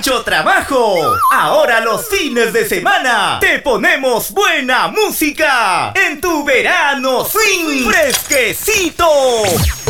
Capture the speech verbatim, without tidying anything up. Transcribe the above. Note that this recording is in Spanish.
mucho trabajo. Ahora los fines de semana te ponemos buena música en tu verano swing fresquecito.